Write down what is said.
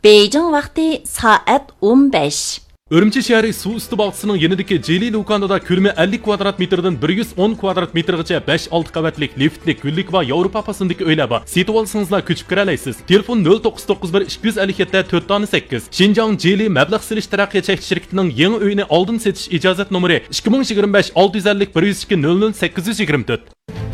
Beijing vaqti soat 15. Urumchi shahri suv usti bog'chisining yanidagi Jeli do'konida ko'lami 50 kvadrat metrdan 110 kvadrat metrgacha 5-6 qavatlik liftlik, gullik va Yevropa fasındagi uylar bor. Setib olsangizlar ko'chib kira olasiz. Telefon 0991 257 4-8. Xinjiang Jeli mablag' silish taraqqiyot cheklash shirkatining yangi uyini oldin setish ijozat nomeri 2025 650 102 00 824.